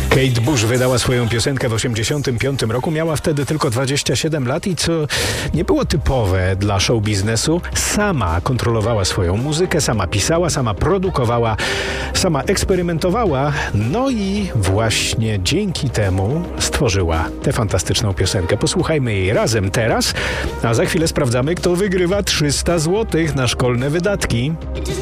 Kate Bush wydała swoją piosenkę w 1985 roku. Miała wtedy tylko 27 lat i co nie było typowe dla show biznesu, sama kontrolowała swoją muzykę, sama pisała, sama produkowała, sama eksperymentowała. No i właśnie dzięki temu stworzyła tę fantastyczną piosenkę. Posłuchajmy jej razem teraz, a za chwilę sprawdzamy, kto wygrywa 300 zł na szkolne wydatki.